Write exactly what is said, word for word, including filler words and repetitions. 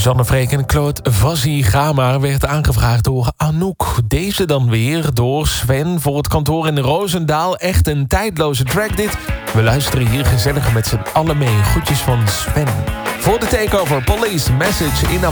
Suzanne Freek en Claude Vazigama werd aangevraagd door Anouk. Deze dan weer door Sven voor het kantoor in Roosendaal. Echt een tijdloze track dit. We luisteren hier gezellig met z'n allen mee. Groetjes van Sven. Voor de takeover, Police Message in